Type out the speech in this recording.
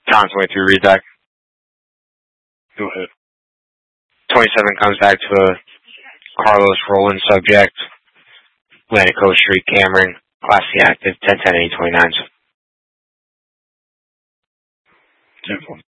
Constantly through read back. Go ahead. 27 comes back to a Carlos Roland subject. Atlantic Coast Street, Cameron, Class C active, 10-10-8-29s. 10-4.